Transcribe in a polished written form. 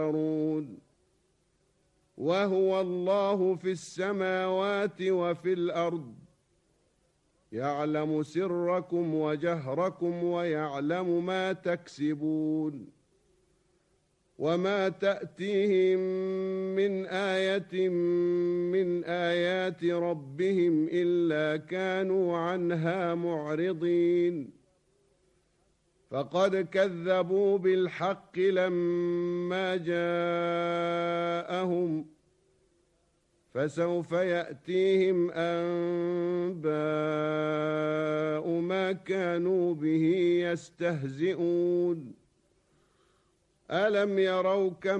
وهو الله في السماوات وفي الأرض يعلم سركم وجهركم ويعلم ما تكسبون وما تأتيهم من آية من آيات ربهم إلا كانوا عنها معرضين فقد كذبوا بالحق لما جاءهم فسوف يأتيهم أنباء ما كانوا به يستهزئون ألم يروا كم